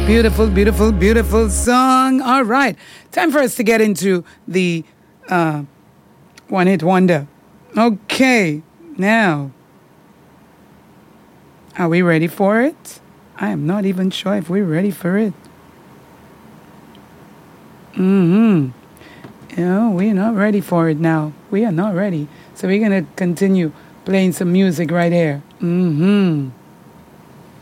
Beautiful, beautiful, beautiful song. All right. Time for us to get into the one hit wonder. Okay. Now, are we ready for it? I am not even sure if we're ready for it. Yeah, we're not ready for it now. We are not ready. So we're going to continue playing some music right here.